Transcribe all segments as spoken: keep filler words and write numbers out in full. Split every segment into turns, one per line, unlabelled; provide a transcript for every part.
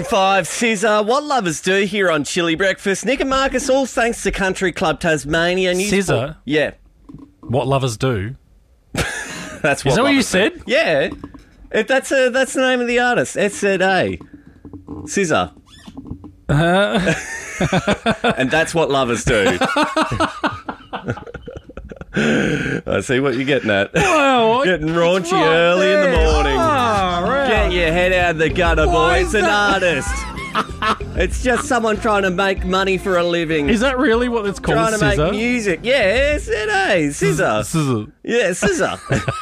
Maroon five, Scissor, What Lovers Do here on Chili Breakfast. Nick and Marcus, all thanks to Country Club Tasmania.
Scissor?
Yeah.
What lovers do?
That's what
Is that what you
lovers
said?
do. Yeah. If that's a, that's the name of the artist. S Z A. Scissor.
Uh.
And that's what lovers do. I see what you're getting at.
Well,
Getting raunchy
right
early
there.
in the morning.
Oh, right.
Get your head out of the gutter,
Why
boy.
is
It's an
that?
artist. It's just someone trying to make money for a living.
Is that really what it's called?
trying to
Scissor?
make music. Yeah, S Z A. Scissor.
Scissor.
Yeah, Scissor.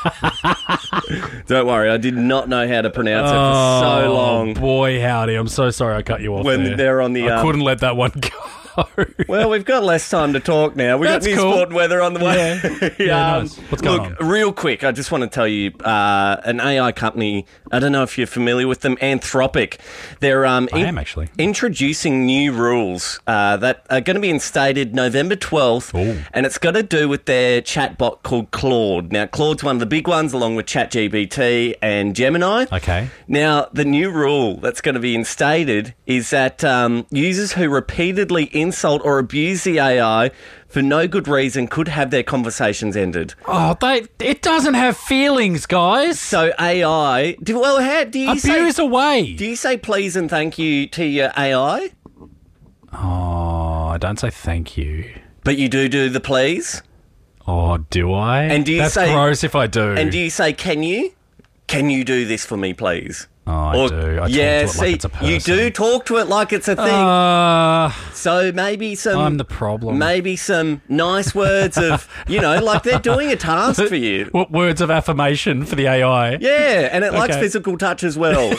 Don't worry, I did not know how to pronounce it for so long.
Boy, howdy. I'm so sorry I cut you off
When
there.
they're on the,
I
um,
couldn't let that one go.
Well, we've got less time to talk now. We've
That's
got new
cool.
sport and weather on the way.
Yeah. Yeah, nice. What's going
look,
on?
real quick, I just want to tell you, uh, an A I company, I don't know if you're familiar with them, Anthropic. They're um,
I am, actually.
introducing new rules uh, that are going to be instated November twelfth,
Ooh.
and it's got to do with their chatbot called Claude. Now, Claude's one of the big ones, along with ChatGPT and Gemini.
Okay.
Now, the new rule that's going to be instated is that um, users who repeatedly insult or abuse the A I for no good reason could have their conversations ended.
Oh, they, it doesn't have feelings, guys.
So A I, do, well, how do you
Abuse
say?
away.
Do you say please and thank you to your A I?
Oh, I don't say thank you.
But you do do the please.
Oh, do I?
And do you
That's
say-
gross if I do.
And do you say can you? Can you do this for me, please?
Oh, I
Or-
do. I talk
yeah,
to it
see,
like it's a person.
you do talk to it like it's a thing.
Uh,
So maybe some...
I'm the problem.
Maybe some nice words of, you know, like they're doing a task for you.
what words of affirmation for the A I?
Yeah, and it likes
Okay.
physical touch as well.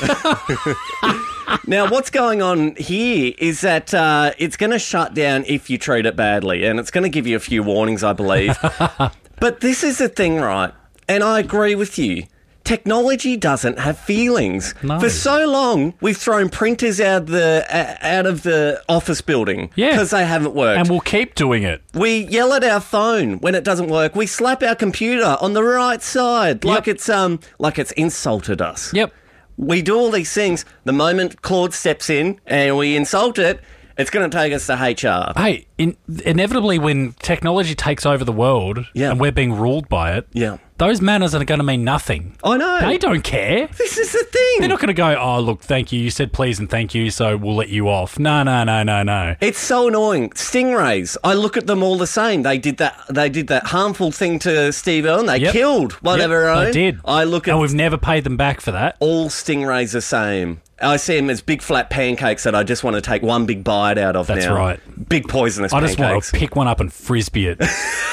Now, what's going on here is that uh, it's going to shut down if you treat it badly, and it's going to give you a few warnings, I believe. But this is the thing, right? And I agree with you. Technology doesn't have feelings.
No.
For so long, we've thrown printers out the uh, out of the office building
Yeah.
because they haven't worked.
And we'll keep doing it.
We yell at our phone when it doesn't work. We slap our computer on the right side like
Yep.
it's um like it's insulted us.
Yep.
We do all these things. The moment Claude steps in and we insult it, it's going to take us to H R.
Hey, in, inevitably when technology takes over the world
Yeah.
and we're being ruled by it,
Yeah.
those manners are going to mean nothing.
I know.
They don't care.
This is the thing.
They're not going to go, oh, look, thank you. You said please and thank you, so we'll let you off. No, no, no, no, no.
It's so annoying. Stingrays. I look at them all the same. They did that. They did that harmful thing to Steve Irwin. They
Yep.
killed one
Yep,
of our own.
They did.
I look at
And we've never paid them back for that.
all stingrays the same. I see them as big flat pancakes that I just want to take one big bite out of
That's
now.
right.
Big poisonous
I just
pancakes.
want to pick one up and frisbee it.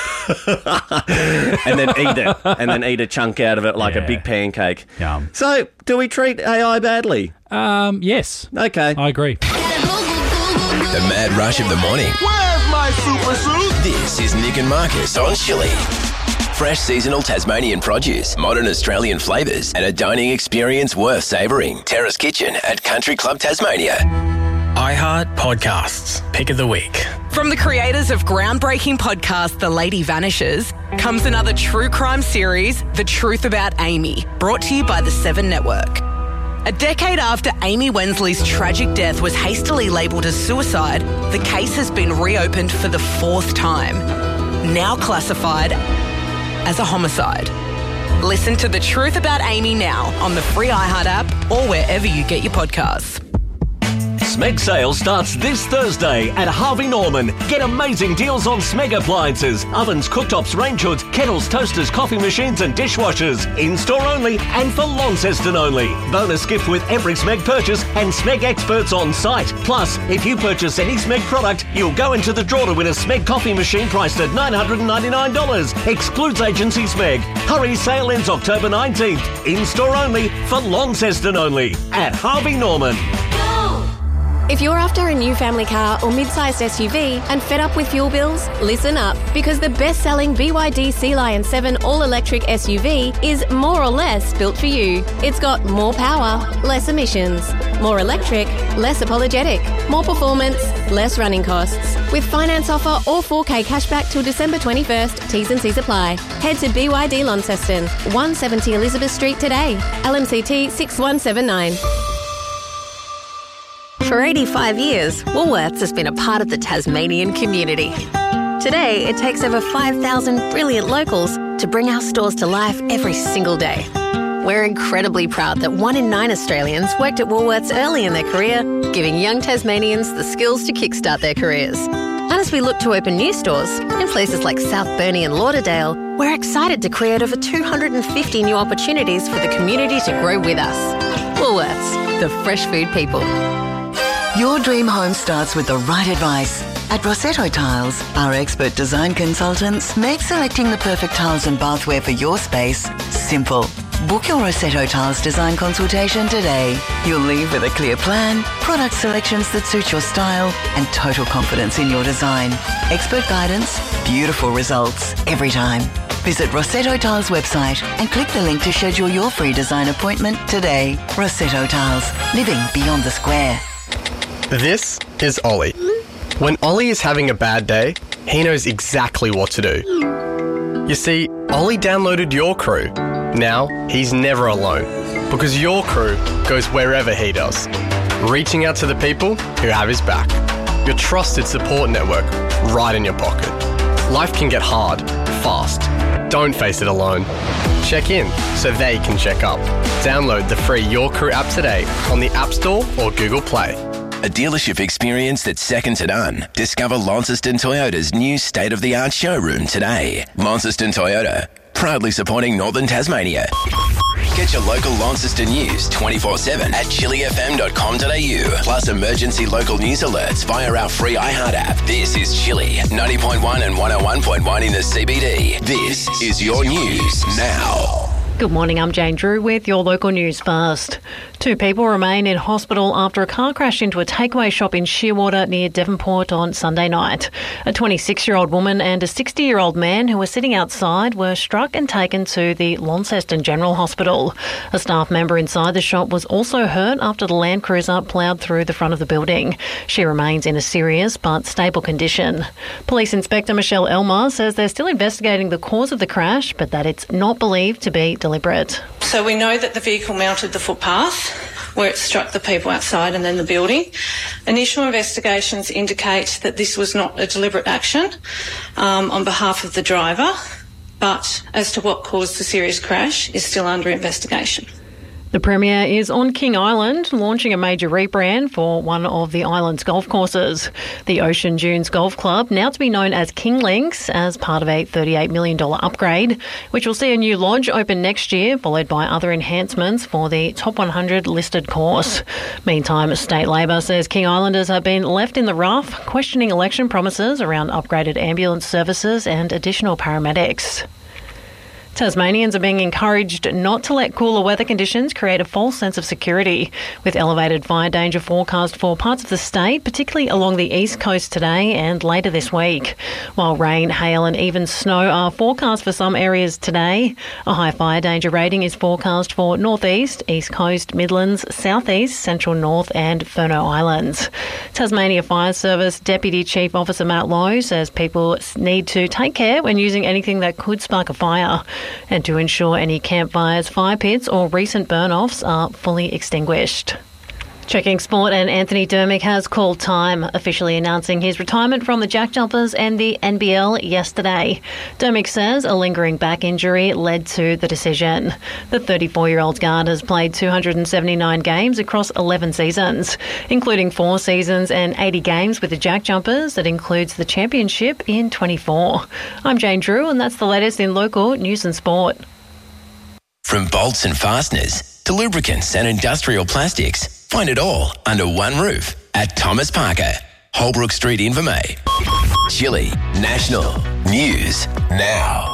and then eat it. And then eat a chunk out of it like
Yeah.
a big pancake.
Yum.
So, do we treat A I badly?
Um, yes,
Okay.
I agree.
The mad rush of the morning.
Where's my super suit?
This is Nick and Marcus on Chili. Fresh seasonal Tasmanian produce, modern Australian flavours, and a dining experience worth savouring. Terrace Kitchen at Country Club Tasmania.
iHeart Podcasts. Pick of the week.
From the creators of groundbreaking podcast The Lady Vanishes comes another true crime series, The Truth About Amy, brought to you by the Seven Network. A decade after Amy Wensley's tragic death was hastily labelled as suicide, the case has been reopened for the fourth time, now classified as a homicide. Listen to The Truth About Amy now on the free iHeart app or wherever you get your podcasts.
Smeg sale starts this Thursday at Harvey Norman. Get amazing deals on Smeg appliances, ovens, cooktops, range hoods, kettles, toasters, coffee machines and dishwashers. In-store only and for Launceston only. Bonus gift with every Smeg purchase and Smeg experts on site. Plus, if you purchase any Smeg product, you'll go into the draw to win a Smeg coffee machine priced at nine hundred ninety-nine dollars. Excludes agency Smeg. Hurry, sale ends October nineteenth. In-store only for Launceston only at Harvey Norman.
If you're after a new family car or mid-sized S U V and fed up with fuel bills, listen up, because the best-selling B Y D Sea Lion seven all-electric S U V is more or less built for you. It's got more power, less emissions. More electric, less apologetic. More performance, less running costs. With finance offer or four K cashback till December twenty-first, T's and C's apply. Head to B Y D Launceston, one seventy Elizabeth Street today. L M C T six one seven nine. For eighty-five years, Woolworths has been a part of the Tasmanian community. Today, it takes over five thousand brilliant locals to bring our stores to life every single day. We're incredibly proud that one in nine Australians worked at Woolworths early in their career, giving young Tasmanians the skills to kickstart their careers. And as we look to open new stores in places like South Burnie and Lauderdale, we're excited to create over two hundred fifty new opportunities for the community to grow with us. Woolworths, the fresh food people.
Your dream home starts with the right advice. At Rossetto Tiles, our expert design consultants make selecting the perfect tiles and bathware for your space simple. Book your Rossetto Tiles design consultation today. You'll leave with a clear plan, product selections that suit your style, and total confidence in your design. Expert guidance, beautiful results every time. Visit Rossetto Tiles website and click the link to schedule your free design appointment today. Rossetto Tiles, living beyond the square.
This is Ollie. When Ollie is having a bad day, he knows exactly what to do. You see, Ollie downloaded Your Crew. Now, he's never alone, because Your Crew goes wherever he does, reaching out to the people who have his back. Your trusted support network right in your pocket. Life can get hard, fast. Don't face it alone. Check in so they can check up. Download the free Your Crew app today on the App Store or Google Play.
A dealership experience that's second to none. Discover Launceston Toyota's new state-of-the-art showroom today. Launceston Toyota, proudly supporting Northern Tasmania. Get your local Launceston news twenty-four seven at chili f m dot com dot a u. Plus emergency local news alerts via our free iHeart app. This is Chili, ninety point one and one oh one point one in the C B D. This is your news now.
Good morning, I'm Jane Drew with your local news first. Two people remain in hospital after a car crashed into a takeaway shop in Shearwater near Devonport on Sunday night. A twenty-six-year-old woman and a sixty-year-old man who were sitting outside were struck and taken to the Launceston General Hospital. A staff member inside the shop was also hurt after the Land Cruiser ploughed through the front of the building. She remains in a serious but stable condition. Police Inspector Michelle Elmer says they're still investigating the cause of the crash, but that it's not believed to be deliberate.
So we know that the vehicle mounted the footpath where it struck the people outside and then the building. Initial investigations indicate that this was not a deliberate action um, on behalf of the driver, but as to what caused the serious crash is still under investigation.
The Premier is on King Island, launching a major rebrand for one of the island's golf courses. The Ocean Dunes Golf Club, now to be known as King Links, as part of a thirty-eight million dollars upgrade, which will see a new lodge open next year, followed by other enhancements for the top one hundred listed course. Meantime, State Labor says King Islanders have been left in the rough, questioning election promises around upgraded ambulance services and additional paramedics. Tasmanians are being encouraged not to let cooler weather conditions create a false sense of security, with elevated fire danger forecast for parts of the state, particularly along the east coast today and later this week. While rain, hail and even snow are forecast for some areas today, a high fire danger rating is forecast for northeast, east coast, Midlands, southeast, central north and Furneaux Islands. Tasmania Fire Service Deputy Chief Officer Matt Lowe says people need to take care when using anything that could spark a fire, and to ensure any campfires, fire pits or recent burn-offs are fully extinguished. Checking sport, and Anthony Dermick has called time, officially announcing his retirement from the Jack Jumpers and the N B L yesterday. Dermick says a lingering back injury led to the decision. The thirty-four-year-old guard has played two hundred seventy-nine games across eleven seasons, including four seasons and eighty games with the Jack Jumpers. That includes the championship in twenty-four. I'm Jane Drew, and that's the latest in local news and sport.
From bolts and fasteners to lubricants and industrial plastics, find it all under one roof at Thomas Parker, Holbrook Street, Invermay. Chili National News Now.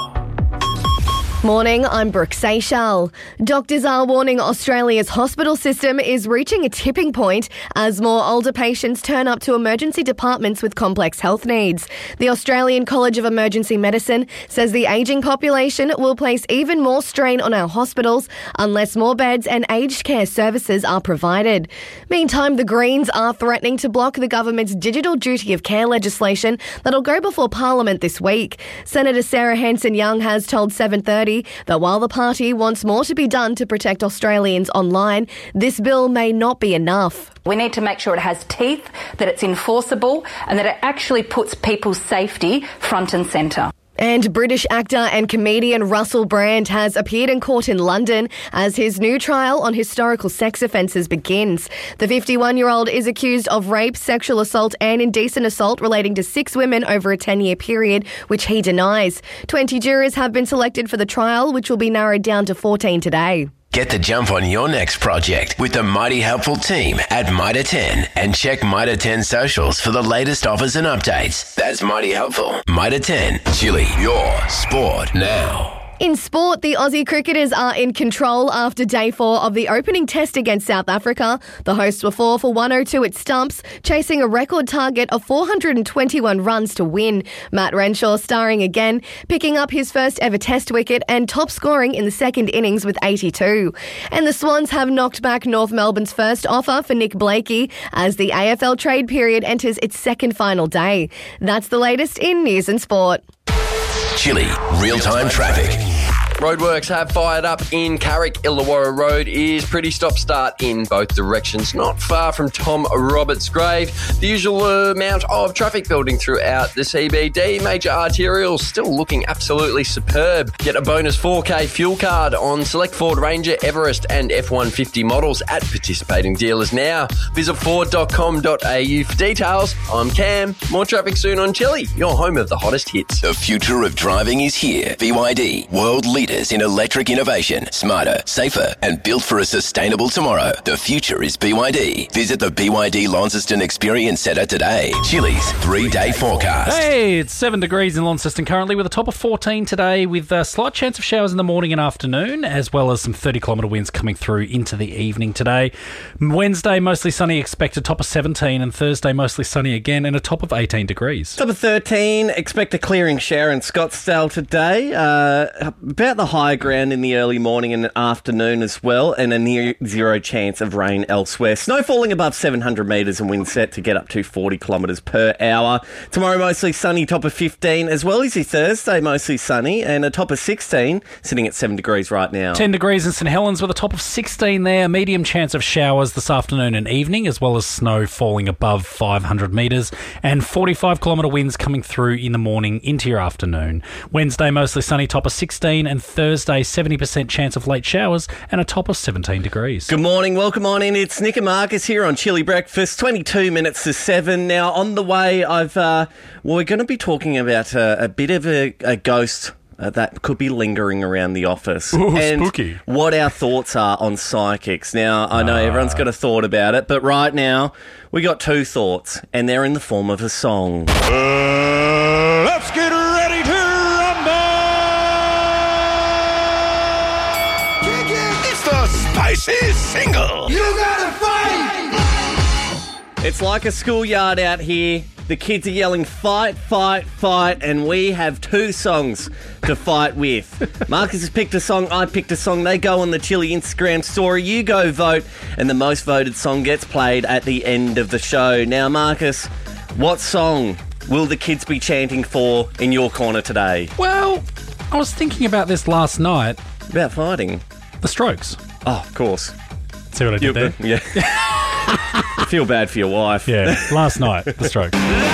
Morning, I'm Brooke Seychelles. Doctors are warning Australia's hospital system is reaching a tipping point as more older patients turn up to emergency departments with complex health needs. The Australian College of Emergency Medicine says the ageing population will place even more strain on our hospitals unless more beds and aged care services are provided. Meantime, the Greens are threatening to block the government's digital duty of care legislation that'll go before Parliament this week. Senator Sarah Hanson-Young has told seven thirty Party that while the party wants more to be done to protect Australians online, this bill may not be enough.
We need to make sure it has teeth, that it's enforceable, and that it actually puts people's safety front and centre.
And British actor and comedian Russell Brand has appeared in court in London as his new trial on historical sex offences begins. The fifty-one-year-old is accused of rape, sexual assault and indecent assault relating to six women over a ten-year period, which he denies. twenty jurors have been selected for the trial, which will be narrowed down to fourteen today.
Get the jump on your next project with the mighty helpful team at Mitre ten and check Mitre ten socials for the latest offers and updates. That's mighty helpful. Mitre ten, Chili, your sport now.
In sport, the Aussie cricketers are in control after day four of the opening test against South Africa. The hosts were four for one oh two at stumps, chasing a record target of four hundred twenty-one runs to win. Matt Renshaw starring again, picking up his first ever test wicket and top scoring in the second innings with eighty-two. And the Swans have knocked back North Melbourne's first offer for Nick Blakey as the A F L trade period enters its second final day. That's the latest in news and sport.
Chili, real-time traffic.
Roadworks have fired up in Carrick. Illawarra Road is pretty stop-start in both directions, not far from Tom Roberts' grave. The usual amount of traffic building throughout the C B D. Major arterials still looking absolutely superb. Get a bonus four K fuel card on select Ford Ranger, Everest and F one fifty models at participating dealers now. Visit ford dot com dot a u for details. I'm Cam. More traffic soon on Chili, your home of the hottest hits.
The future of driving is here. B Y D, world leader in electric innovation, smarter, safer, and built for a sustainable tomorrow. The future is B Y D. Visit the B Y D Launceston Experience Centre today. Chili's three-day forecast.
Hey, it's seven degrees in Launceston currently with a top of fourteen today with a slight chance of showers in the morning and afternoon, as well as some thirty kilometre winds coming through into the evening today. Wednesday, mostly sunny expected, top of seventeen, and Thursday, mostly sunny again and a top of eighteen degrees.
Top of thirteen, expect a clearing shower in Scottsdale today. Uh, about the high ground in the early morning and afternoon as well, and a near zero chance of rain elsewhere. Snow falling above seven hundred metres and wind set to get up to forty kilometres per hour. Tomorrow mostly sunny, top of fifteen, as well as your Thursday mostly sunny and a top of sixteen, sitting at seven degrees right now.
ten degrees in St Helens with a top of sixteen there. Medium chance of showers this afternoon and evening, as well as snow falling above five hundred metres and forty-five kilometre winds coming through in the morning into your afternoon. Wednesday mostly sunny, top of sixteen, and Thursday, seventy percent chance of late showers and a top of seventeen degrees.
Good morning, welcome on in. It's Nick and Marcus here on Chili Breakfast, twenty-two minutes to seven. Now, on the way, I've uh, well, we're going to be talking about a, a bit of a, a ghost uh, that could be lingering around the office.
Ooh,
and
spooky.
What our thoughts are on psychics. Now, I know
Ah.
everyone's got a thought about it, but right now, we got two thoughts, and they're in the form of a song.
Uh, let's get ready to rumble!
It's the spicy single.
You gotta fight!
It's like a schoolyard out here. The kids are yelling, fight, fight, fight, and we have two songs to fight with. Marcus has picked a song, I picked a song. They go on the Chili Instagram story. You go vote, and the most voted song gets played at the end of the show. Now, Marcus, what song will the kids be chanting for in your corner today?
Well, I was thinking about this last night.
About fighting?
The Strokes.
Oh, of course.
See what I did
You-
there?
Yeah. I feel bad for your wife.
Yeah, last night, The Strokes.